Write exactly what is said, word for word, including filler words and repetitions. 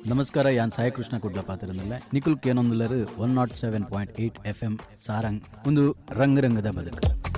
ನಮಸ್ಕಾರ ಯಾನ್ Sai Krishna Kudla ಪಾತ್ರದಲ್ಲ ನಿಖುಲ್ ಕೇನೊಂದುಲರು one not seven point eight F M Sarang ಒಂದು ರಂಗ ರಂಗದ ಬದುಕು.